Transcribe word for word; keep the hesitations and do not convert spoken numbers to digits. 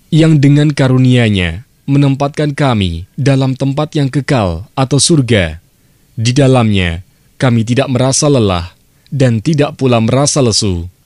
yang dengan karunia-Nya menempatkan kami dalam tempat yang kekal atau surga. Di dalamnya kami tidak merasa lelah dan tidak pula merasa lesu.